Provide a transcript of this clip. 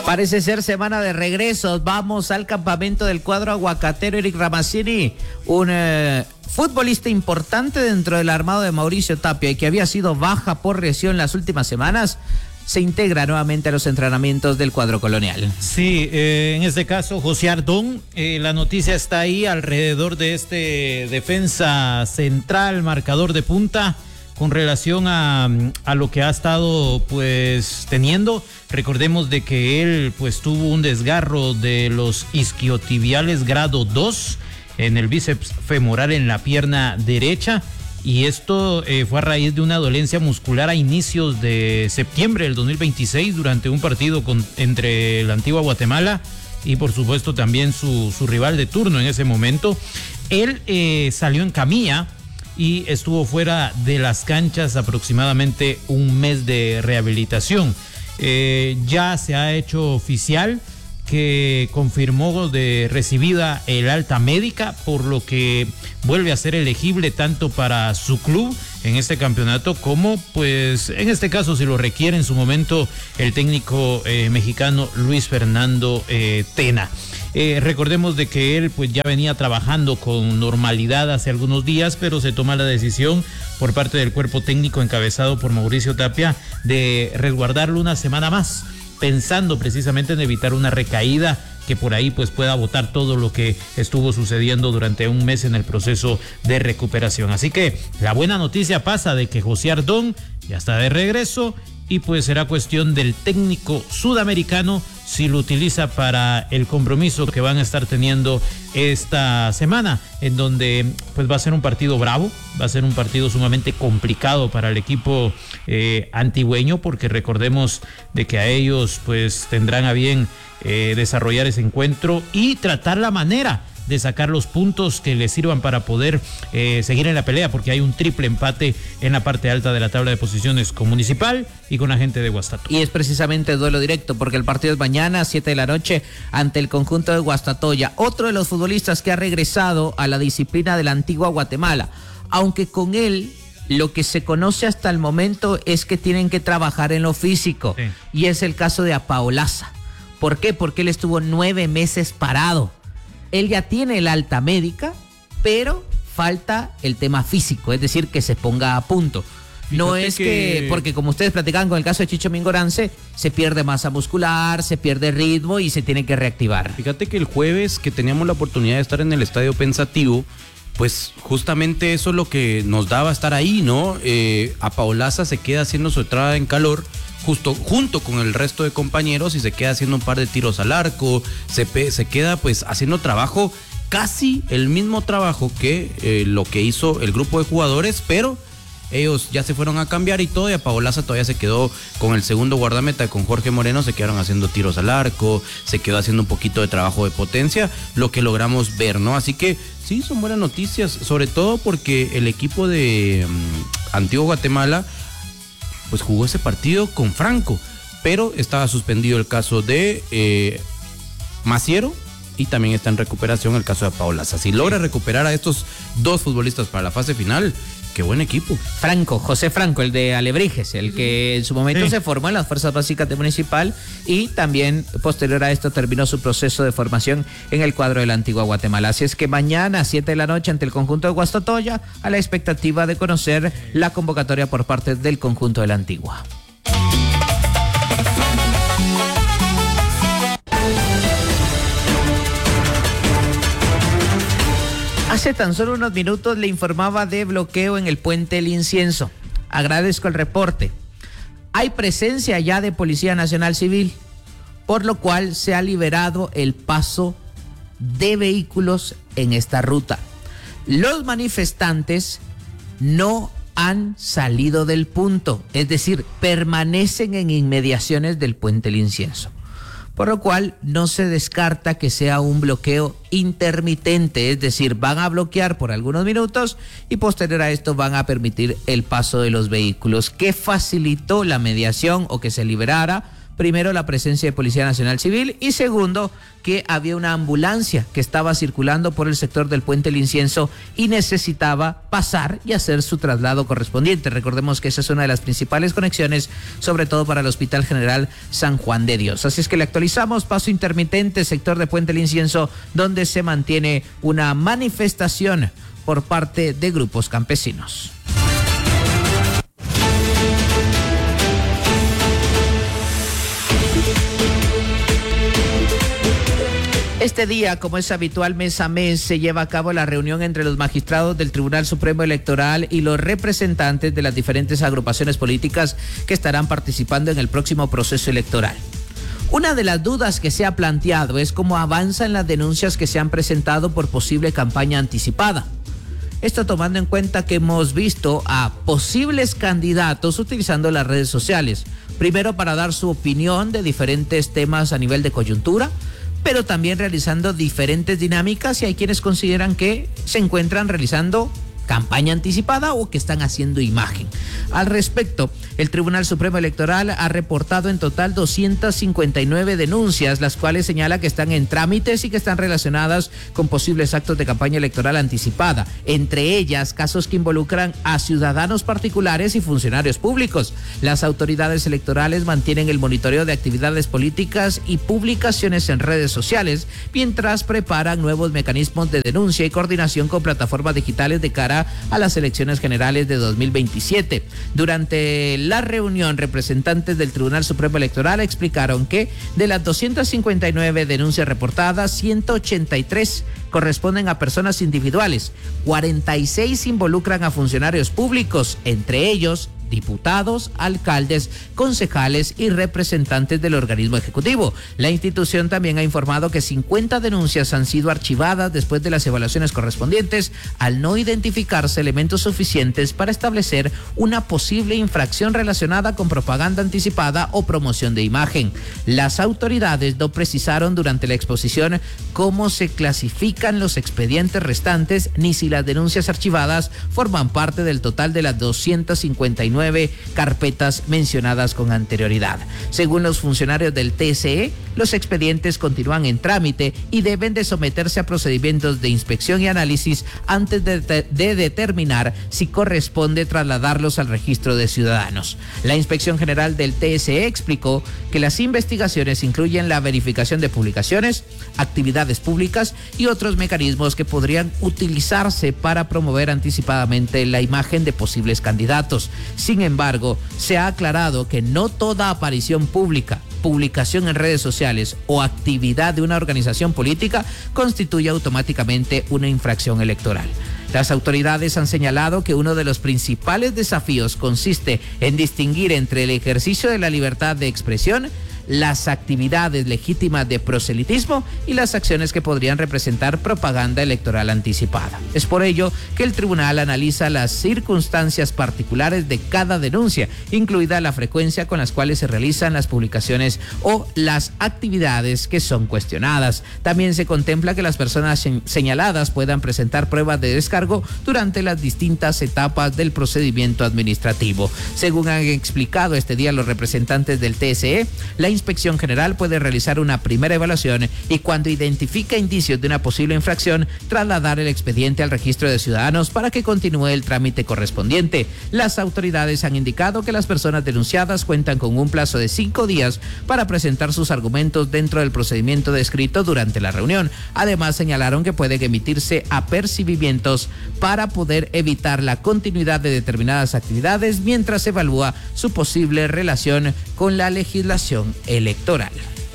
Parece ser semana de regresos. Vamos al campamento del cuadro aguacatero. Eric Ramazzini, un futbolista importante dentro del armado de Mauricio Tapia y que había sido baja por lesión las últimas semanas, se integra nuevamente a los entrenamientos del cuadro colonial. Sí, en este caso José Ardón, la noticia está ahí alrededor de este defensa central, marcador de punta, con relación a lo que ha estado pues teniendo. Recordemos de que él pues tuvo un desgarro de los isquiotibiales grado 2 en el bíceps femoral en la pierna derecha, y esto fue a raíz de una dolencia muscular a inicios de septiembre del 2026 durante un partido entre la Antigua Guatemala y por supuesto también su rival de turno en ese momento. Él salió en camilla y estuvo fuera de las canchas aproximadamente un mes de rehabilitación. Ya se ha hecho oficial que confirmó de recibida el alta médica, por lo que vuelve a ser elegible tanto para su club en este campeonato como pues en este caso, si lo requiere en su momento, el técnico mexicano Luis Fernando Tena. Recordemos de que él pues ya venía trabajando con normalidad hace algunos días, pero se toma la decisión por parte del cuerpo técnico encabezado por Mauricio Tapia de resguardarlo una semana más, pensando precisamente en evitar una recaída que por ahí pues pueda botar todo lo que estuvo sucediendo durante un mes en el proceso de recuperación. Así que la buena noticia pasa de que José Ardón ya está de regreso y pues será cuestión del técnico sudamericano si lo utiliza para el compromiso que van a estar teniendo esta semana, en donde pues va a ser un partido bravo, va a ser un partido sumamente complicado para el equipo antigüeño, porque recordemos de que a ellos pues tendrán a bien desarrollar ese encuentro y tratar la manera de sacar los puntos que les sirvan para poder seguir en la pelea, porque hay un triple empate en la parte alta de la tabla de posiciones con Municipal y con la gente de Guastatoya. Y es precisamente duelo directo, porque el partido es mañana a 7 de la noche ante el conjunto de Guastatoya. Otro de los futbolistas que ha regresado a la disciplina de la Antigua Guatemala, aunque con él lo que se conoce hasta el momento es que tienen que trabajar en lo físico, sí. Y es el caso de Apaolaza. ¿Por qué? Porque él estuvo 9 meses parado. Él ya tiene el alta médica, pero falta el tema físico, es decir, que se ponga a punto. No Fíjate es que, porque como ustedes platicaban con el caso de Chicho Mingorance, se pierde masa muscular, se pierde ritmo y se tiene que reactivar. Fíjate que el jueves que teníamos la oportunidad de estar en el Estadio Pensativo, pues justamente eso es lo que nos daba estar ahí, ¿no? Apaolaza se queda haciendo su entrada en calor junto con el resto de compañeros y se queda haciendo un par de tiros al arco, se queda pues haciendo trabajo, casi el mismo trabajo que lo que hizo el grupo de jugadores, pero ellos ya se fueron a cambiar y todo, y Apaolaza todavía se quedó con el segundo guardameta, con Jorge Moreno, se quedaron haciendo tiros al arco, se quedó haciendo un poquito de trabajo de potencia, lo que logramos ver, ¿no? Así que sí, son buenas noticias, sobre todo porque el equipo de Antigua Guatemala pues jugó ese partido con Franco, pero estaba suspendido el caso de Maciero y también está en recuperación el caso de Apaolaza. Si logra recuperar a estos dos futbolistas para la fase final, qué buen equipo. Franco, José Franco, el de Alebrijes, el que en su momento se formó en las fuerzas básicas de Municipal y también posterior a esto terminó su proceso de formación en el cuadro de la Antigua Guatemala. Así es que mañana a 7 de la noche ante el conjunto de Guastatoya, a la expectativa de conocer la convocatoria por parte del conjunto de la Antigua. Hace tan solo unos minutos le informaba de bloqueo en el puente El Incienso. Agradezco el reporte. Hay presencia ya de Policía Nacional Civil, por lo cual se ha liberado el paso de vehículos en esta ruta. Los manifestantes no han salido del punto, es decir, permanecen en inmediaciones del puente El Incienso, por lo cual no se descarta que sea un bloqueo intermitente, es decir, van a bloquear por algunos minutos y posterior a esto van a permitir el paso de los vehículos. ¿Qué facilitó la mediación o que se liberara? primero, la presencia de Policía Nacional Civil y segundo, que había una ambulancia que estaba circulando por el sector del Puente El Incienso y necesitaba pasar y hacer su traslado correspondiente. Recordemos que esa es una de las principales conexiones, sobre todo para el Hospital General San Juan de Dios. Así es que le actualizamos: paso intermitente, sector de Puente El Incienso, donde se mantiene una manifestación por parte de grupos campesinos. Este día, como es habitual mes a mes, se lleva a cabo la reunión entre los magistrados del Tribunal Supremo Electoral y los representantes de las diferentes agrupaciones políticas que estarán participando en el próximo proceso electoral. Una de las dudas que se ha planteado es cómo avanzan las denuncias que se han presentado por posible campaña anticipada. Esto tomando en cuenta que hemos visto a posibles candidatos utilizando las redes sociales, primero para dar su opinión de diferentes temas a nivel de coyuntura, pero también realizando diferentes dinámicas, y hay quienes consideran que se encuentran realizando campaña anticipada o que están haciendo imagen. Al respecto, el Tribunal Supremo Electoral ha reportado en total 259 denuncias, las cuales señala que están en trámites y que están relacionadas con posibles actos de campaña electoral anticipada, entre ellas casos que involucran a ciudadanos particulares y funcionarios públicos. Las autoridades electorales mantienen el monitoreo de actividades políticas y publicaciones en redes sociales, mientras preparan nuevos mecanismos de denuncia y coordinación con plataformas digitales de cara a las elecciones generales de 2027. Durante la reunión, representantes del Tribunal Supremo Electoral explicaron que de las 259 denuncias reportadas, 183 corresponden a personas individuales, 46 involucran a funcionarios públicos, entre ellos diputados, alcaldes, concejales y representantes del organismo ejecutivo. La institución también ha informado que 50 denuncias han sido archivadas después de las evaluaciones correspondientes, al no identificarse elementos suficientes para establecer una posible infracción relacionada con propaganda anticipada o promoción de imagen. Las autoridades no precisaron durante la exposición cómo se clasifican los expedientes restantes, ni si las denuncias archivadas forman parte del total de las 259 carpetas mencionadas con anterioridad. Según los funcionarios del TSE, los expedientes continúan en trámite y deben de someterse a procedimientos de inspección y análisis antes de determinar si corresponde trasladarlos al registro de ciudadanos. La Inspección General del TSE explicó que las investigaciones incluyen la verificación de publicaciones, actividades públicas y otros mecanismos que podrían utilizarse para promover anticipadamente la imagen de posibles candidatos. Sin embargo, se ha aclarado que no toda aparición pública, publicación en redes sociales o actividad de una organización política constituye automáticamente una infracción electoral. Las autoridades han señalado que uno de los principales desafíos consiste en distinguir entre el ejercicio de la libertad de expresión, las actividades legítimas de proselitismo y las acciones que podrían representar propaganda electoral anticipada. Es por ello que el tribunal analiza las circunstancias particulares de cada denuncia, incluida la frecuencia con las cuales se realizan las publicaciones o las actividades que son cuestionadas. También se contempla que las personas señaladas puedan presentar pruebas de descargo durante las distintas etapas del procedimiento administrativo. Según han explicado este día los representantes del TSE, la Inspección General puede realizar una primera evaluación y, cuando identifica indicios de una posible infracción, trasladar el expediente al registro de ciudadanos para que continúe el trámite correspondiente. Las autoridades han indicado que las personas denunciadas cuentan con un plazo de 5 días para presentar sus argumentos dentro del procedimiento descrito durante la reunión. Además, señalaron que pueden emitirse apercibimientos para poder evitar la continuidad de determinadas actividades mientras se evalúa su posible relación con la legislación electoral.